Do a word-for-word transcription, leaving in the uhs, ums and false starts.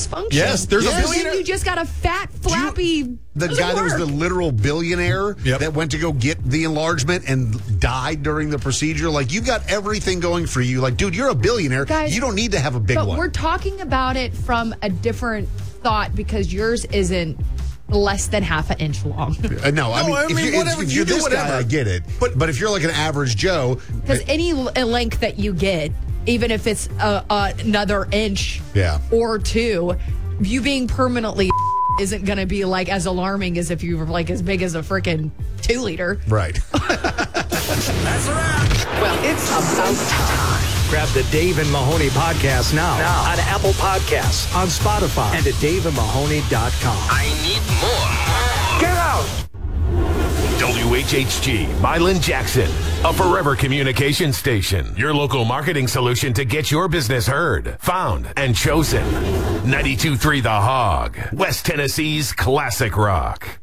dysfunction. Yes, there's yes. a billionaire. You just got a fat, flappy. You, the guy that was the literal billionaire yep. that went to go get the enlargement and died during the procedure. Like, you've got everything going for you. Like, dude, you're a billionaire. Guys, you don't need to have a big but one. We're talking about it from a different thought because yours isn't less than half an inch long. Uh, no, I No, mean, I if, mean, you're, whatever, if you you're do this whatever. guy, I get it. But but if you're like an average Joe, Because any l- length that you get, even if it's uh, uh, another inch Yeah. or two, you being permanently isn't going to be like as alarming as if you were like as big as a freaking two liter. right? That's a wrap. Well, it's about time. Grab the Dave and Mahoney podcast now, now on Apple Podcasts, on Spotify, and at dave and mahoney dot com. I need more. Get out! W H H G, Milan Jackson, a forever communication station. Your local marketing solution to get your business heard, found, and chosen. ninety-two point three The Hog, West Tennessee's classic rock.